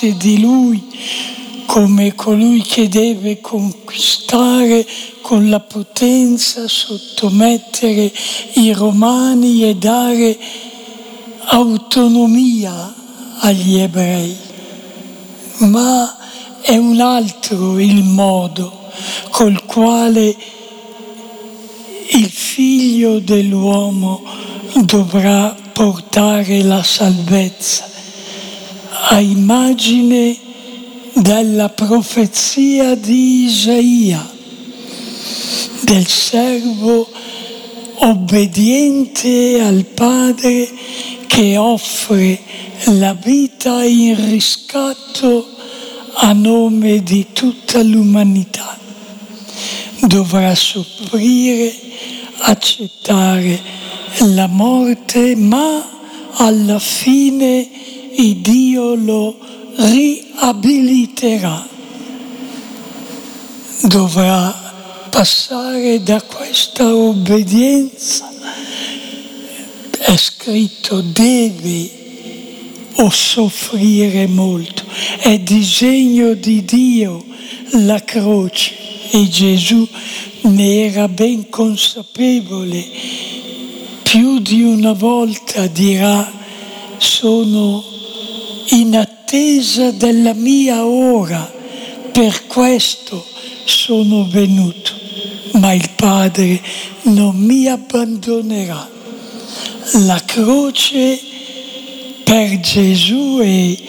parte di Lui come colui che deve conquistare con la potenza, sottomettere i romani e dare autonomia agli ebrei. Ma è un altro il modo col quale il Figlio dell'uomo dovrà portare la salvezza, a immagine della profezia di Isaia, del servo obbediente al Padre che offre la vita in riscatto a nome di tutta l'umanità. Dovrà soffrire, accettare la morte, ma alla fine Dio lo riabiliterà. Dovrà passare da questa obbedienza, è scritto deve o soffrire molto, è disegno di Dio la croce e Gesù ne era ben consapevole. Più di una volta dirà: sono in attesa della mia ora, per questo sono venuto, ma il Padre non mi abbandonerà. La croce per Gesù è